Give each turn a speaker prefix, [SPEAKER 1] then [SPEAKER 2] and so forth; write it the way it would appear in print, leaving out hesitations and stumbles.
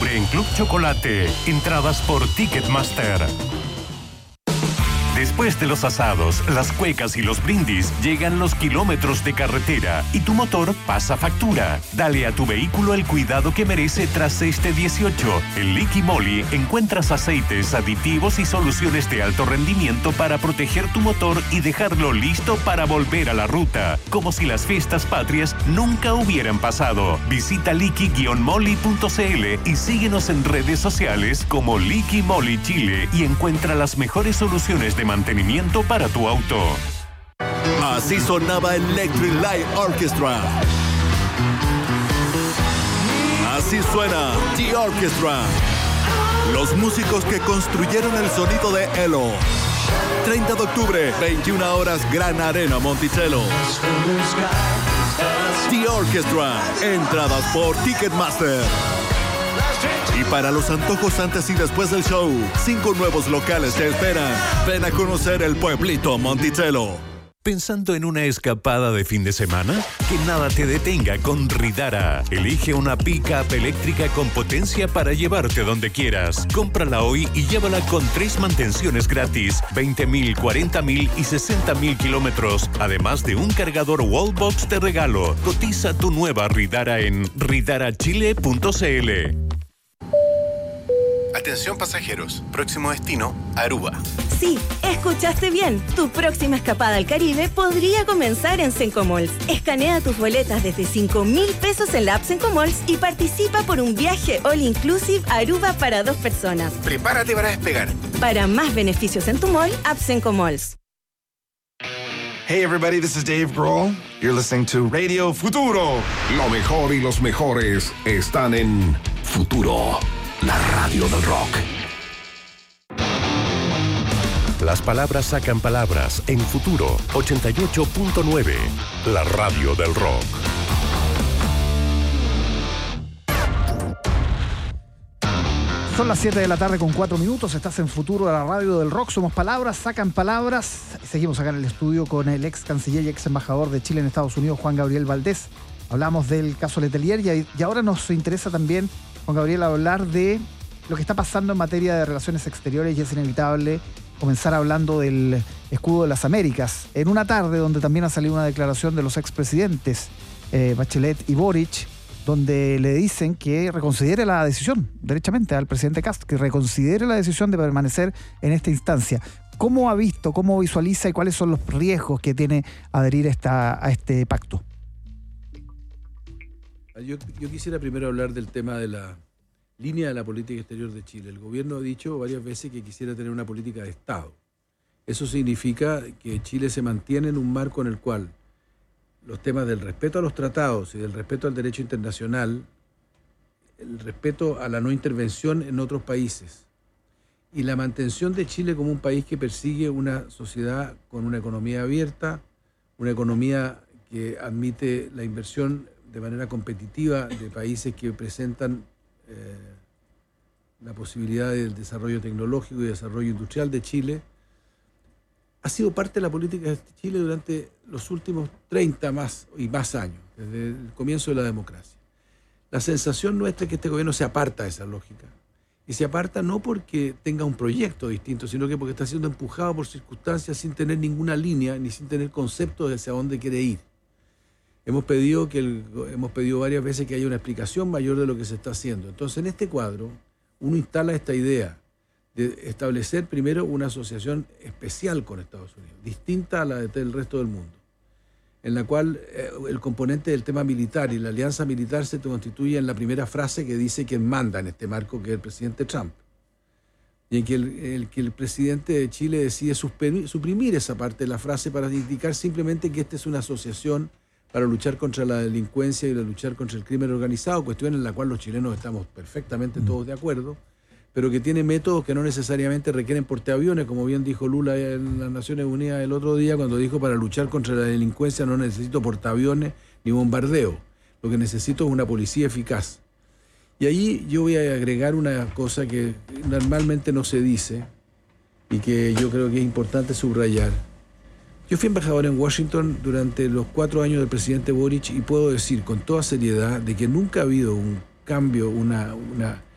[SPEAKER 1] Chile en Club Chocolate. Entradas por Ticketmaster. Después de los asados, las cuecas y los brindis, llegan los kilómetros de carretera y tu motor pasa factura. Dale a tu vehículo el cuidado que merece tras este 18. En Liqui Moly encuentras aceites, aditivos y soluciones de alto rendimiento para proteger tu motor y dejarlo listo para volver a la ruta, como si las fiestas patrias nunca hubieran pasado. Visita liqui-moly.cl y síguenos en redes sociales como Liqui Moly Chile y encuentra las mejores soluciones de mantenimiento para tu auto.
[SPEAKER 2] Así sonaba Electric Light Orchestra. Así suena The Orchestra. Los músicos que construyeron el sonido de Elo. 30 de octubre, 21 horas, Gran Arena Monticello. The Orchestra. Entradas por Ticketmaster. Y para los antojos antes y después del show, 5 nuevos locales te esperan. Ven a conocer el pueblito Monticello.
[SPEAKER 1] ¿Pensando en una escapada de fin de semana? Que nada te detenga con Ridara. Elige una pick-up eléctrica con potencia para llevarte donde quieras. Cómprala hoy y llévala con 3 mantenciones gratis, 20.000, 40.000 y 60.000 kilómetros. Además de un cargador Wallbox de regalo. Cotiza tu nueva Ridara en ridarachile.cl.
[SPEAKER 3] Atención pasajeros, próximo destino, Aruba.
[SPEAKER 4] Sí, escuchaste bien. Tu próxima escapada al Caribe podría comenzar en Sencomalls. Escanea tus boletas desde 5.000 pesos en la app Sencomalls y participa por un viaje all inclusive a Aruba para 2 personas.
[SPEAKER 3] Prepárate para despegar.
[SPEAKER 4] Para más beneficios en tu mall, app Sencomalls.
[SPEAKER 5] Hey everybody, this is Dave Grohl. You're listening to Radio Futuro.
[SPEAKER 6] Lo mejor y los mejores están en Futuro, la radio del rock.
[SPEAKER 1] Las palabras sacan palabras en Futuro 88.9, la radio del rock.
[SPEAKER 7] Son las 7 de la tarde con 4 minutos. Estás en Futuro, la radio del rock. Somos palabras, sacan palabras. Seguimos acá en el estudio con el ex canciller y ex embajador de Chile en Estados Unidos, Juan Gabriel Valdés. Hablamos del caso Letelier y ahora nos interesa también, Juan Gabriel, hablar de lo que está pasando en materia de relaciones exteriores, y es inevitable comenzar hablando del escudo de las Américas. En una tarde donde también ha salido una declaración de los expresidentes Bachelet y Boric, donde le dicen que reconsidere la decisión, derechamente, al presidente Kast, que reconsidere la decisión de permanecer en esta instancia. ¿Cómo ha visto, cómo visualiza y cuáles son los riesgos que tiene adherir a este pacto?
[SPEAKER 8] Yo quisiera primero hablar del tema de la línea de la política exterior de Chile. El gobierno ha dicho varias veces que quisiera tener una política de Estado. Eso significa que Chile se mantiene en un marco en el cual los temas del respeto a los tratados y del respeto al derecho internacional, el respeto a la no intervención en otros países y la mantención de Chile como un país que persigue una sociedad con una economía abierta, una economía que admite la inversión de manera competitiva de países que presentan la posibilidad del desarrollo tecnológico y desarrollo industrial de Chile, ha sido parte de la política de Chile durante los últimos 30 más años, desde el comienzo de la democracia. La sensación nuestra es que este gobierno se aparta de esa lógica. Y se aparta no porque tenga un proyecto distinto, sino que porque está siendo empujado por circunstancias sin tener ninguna línea ni sin tener concepto de hacia dónde quiere ir. Hemos pedido varias veces que haya una explicación mayor de lo que se está haciendo. Entonces, en este cuadro, uno instala esta idea de establecer primero una asociación especial con Estados Unidos, distinta a la del resto del mundo, en la cual el componente del tema militar y la alianza militar se constituye en la primera frase que dice quién manda en este marco, que es el presidente Trump. Y en que el presidente de Chile decide suprimir esa parte de la frase para indicar simplemente que esta es una asociación para luchar contra la delincuencia y luchar contra el crimen organizado, cuestión en la cual los chilenos estamos perfectamente todos de acuerdo, pero que tiene métodos que no necesariamente requieren portaaviones, como bien dijo Lula en las Naciones Unidas el otro día, cuando dijo: para luchar contra la delincuencia no necesito portaaviones ni bombardeo, lo que necesito es una policía eficaz. Y ahí yo voy a agregar una cosa que normalmente no se dice y que yo creo que es importante subrayar. Yo fui embajador en Washington durante los 4 años del presidente Boric y puedo decir con toda seriedad de que nunca ha habido un cambio, una